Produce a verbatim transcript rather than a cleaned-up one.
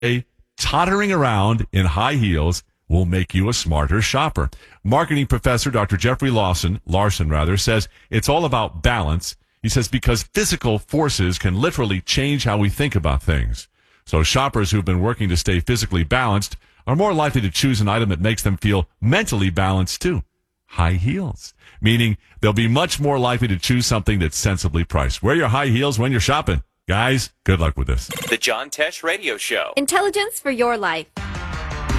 tottering around in high heels will make you a smarter shopper. Marketing professor Doctor Jeffrey Lawson, Larson rather, says it's all about balance. He says because physical forces can literally change how we think about things. So shoppers who've been working to stay physically balanced are more likely to choose an item that makes them feel mentally balanced too. High heels, meaning they'll be much more likely to choose something that's sensibly priced. Wear your high heels when you're shopping. Guys, good luck with this. The John Tesh Radio Show. Intelligence for your life.